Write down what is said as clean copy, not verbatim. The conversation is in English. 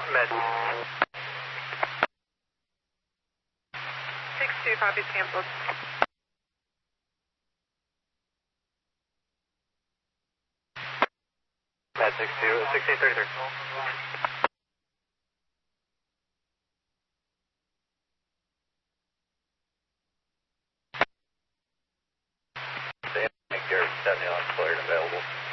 Med. 6-2, copies canceled. Med 6-2, 6833. Garrett 70 on cleared available.